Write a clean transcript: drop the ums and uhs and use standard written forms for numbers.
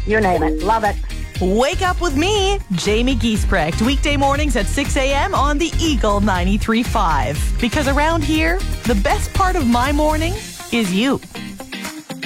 You name it. Love it. Wake up with me, Jamie Giesbrecht, weekday mornings at 6 a.m. on the Eagle 93.5. Because around here, the best part of my morning is you.